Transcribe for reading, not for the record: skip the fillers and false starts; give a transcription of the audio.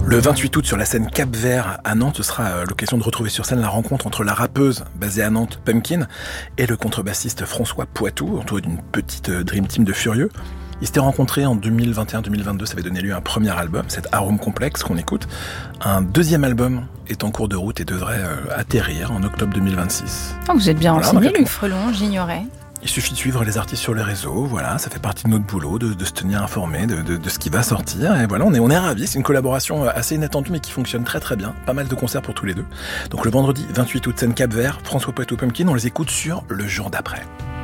Le 28 août, sur la scène Cap-Vert à Nantes, ce sera l'occasion de retrouver sur scène la rencontre entre la rappeuse basée à Nantes, Pumpkin, et le contrebassiste François Poitou, entouré d'une petite dream team de furieux. Ils s'étaient rencontrés en 2021-2022, ça avait donné lieu à un premier album, cet Arôme Complexe qu'on écoute. Un deuxième album est en cours de route et devrait atterrir en octobre 2026. Oh, vous êtes bien renseigné, Luc Frelon, j'ignorais. Il suffit de suivre les artistes sur les réseaux, voilà, ça fait partie de notre boulot, de se tenir informé de ce qui va sortir, et voilà, on est ravis, c'est une collaboration assez inattendue mais qui fonctionne très très bien, pas mal de concerts pour tous les deux. Donc le vendredi 28 août, scène Cap-Vert, François Poitou, Pumpkin, on les écoute sur Le Jour d'après.